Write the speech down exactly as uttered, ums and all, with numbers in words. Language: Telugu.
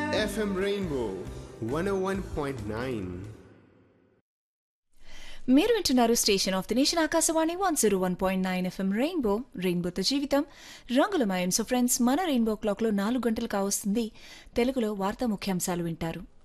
F M Rainbow one oh one point nine. మీరు వింటున్నారు station of the nation Akashvani one zero one point nine FM rainbow రెయిన్బోతో జీవితం రంగులమయం. సో ఫ్రెండ్స్, మన రెయిన్బో క్లాక్లో నాలుగు గంటలు కావస్తుంది. తెలుగులో వార్తా ముఖ్యాంశాలు వింటారు.